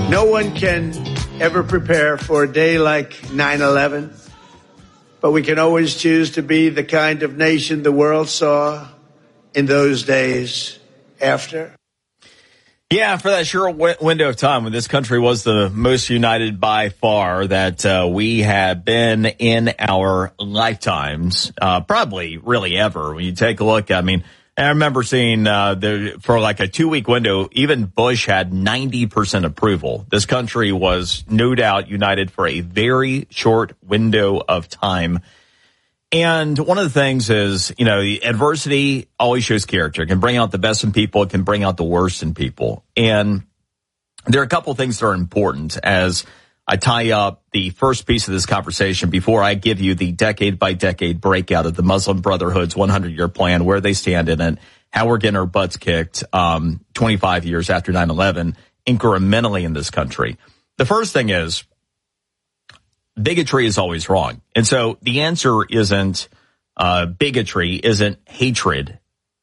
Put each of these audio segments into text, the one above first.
No one can ever prepare for a day like 9/11, but we can always choose to be the kind of nation the world saw in those days after. Yeah, for that short window of time when this country was the most united by far that we have been in our lifetimes, probably really ever. When you take a look, I mean, I remember seeing for like a 2-week window, even Bush had 90% approval. This country was no doubt united for a very short window of time. And one of the things is, you know, adversity always shows character. It can bring out the best in people. It can bring out the worst in people. And there are a couple of things that are important as I tie up the first piece of this conversation before I give you the decade-by-decade breakout of the Muslim Brotherhood's 100-year plan, where they stand in it, how we're getting our butts kicked 25 years after 9/11 incrementally in this country. The first thing is bigotry is always wrong. And so the answer isn't bigotry, isn't hatred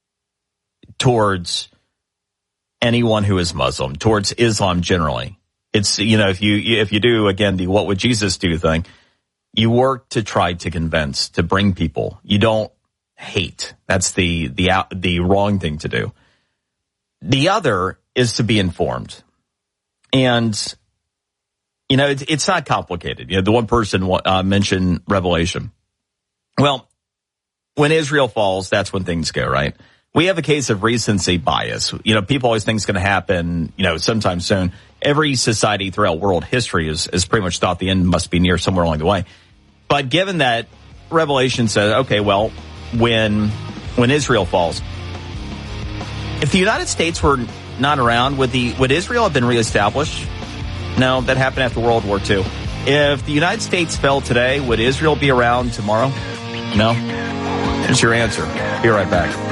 towards anyone who is Muslim, towards Islam generally. It's, you know, if you do, again, the what would Jesus do thing, you work to try to convince, to bring people. You don't hate. That's the wrong thing to do. The other is to be informed. And, you know, it's not complicated. You know, the one person mentioned Revelation. Well, when Israel falls, that's when things go, right? We have a case of recency bias. You know, people always think it's going to happen, you know, sometime soon. Every society throughout world history is pretty much thought the end must be near somewhere along the way. But given that Revelation says, okay, well, when Israel falls, if the United States were not around, would Israel have been reestablished? No, that happened after World War II. If the United States fell today, would Israel be around tomorrow? No. Here's your answer. Be right back.